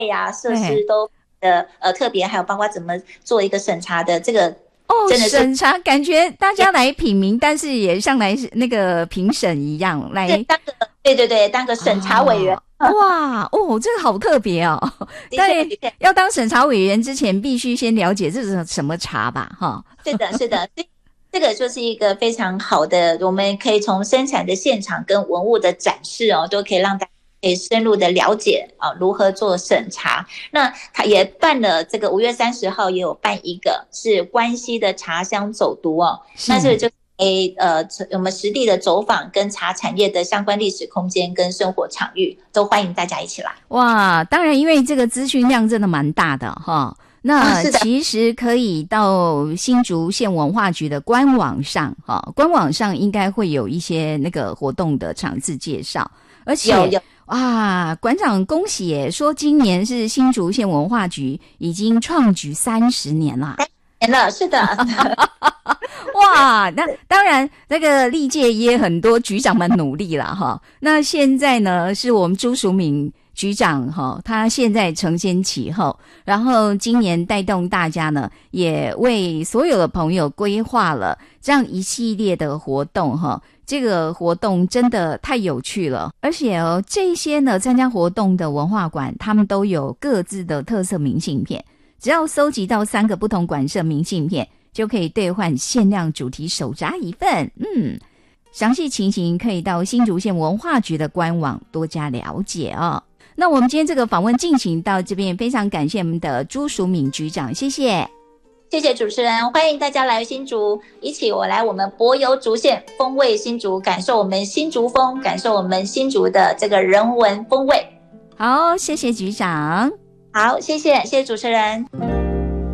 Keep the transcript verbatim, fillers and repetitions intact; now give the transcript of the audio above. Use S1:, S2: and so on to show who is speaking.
S1: 呀、设施都的呃特别，还有包括怎么做一个审查的这个
S2: 哦，
S1: 真的是
S2: 审查感觉大家来品名，但是也像来那个评审一样来
S1: 当个对对对当个审查委员。
S2: 哦、哇哦，这个好特别哦！但要当审查委员之前，必须先了解这是什么茶吧？哈，
S1: 是的，是的。这个就是一个非常好的，我们可以从生产的现场跟文物的展示哦，都可以让大家可以深入的了解啊，如何做审查。那他也办了这个五月三十号也有办一个是关西的茶乡走读哦，那这个就诶呃我们实地的走访跟茶产业的相关历史空间跟生活场域，都欢迎大家一起来。
S2: 哇，当然因为这个资讯量真的蛮大的哈。那其实可以到新竹县文化局的官网上哈，官网上应该会有一些那个活动的场次介绍，而且
S1: 有有
S2: 哇，馆长恭喜耶，说今年是新竹县文化局已经创局三十年了，
S1: 年了，是的。
S2: 哇，那当然那个历届也很多局长们努力了哈。那现在呢，是我们朱淑敏局长哈，他现在承先启后，然后今年带动大家呢，也为所有的朋友规划了这样一系列的活动哈。这个活动真的太有趣了，而且哦，这些呢参加活动的文化馆，他们都有各自的特色明信片，只要搜集到三个不同馆舍明信片，就可以兑换限量主题手札一份。嗯。详细情形可以到新竹县文化局的官网多加了解哦。那我们今天这个访问进行到这边，非常感谢我们的朱淑敏局长，谢谢，
S1: 谢谢主持人，欢迎大家来新竹，一起我来我们柏油竹县风味新竹，感受我们新竹风，感受我们新竹的这个人文风味。
S2: 好，谢谢局长，
S1: 好，谢谢，谢谢主持人。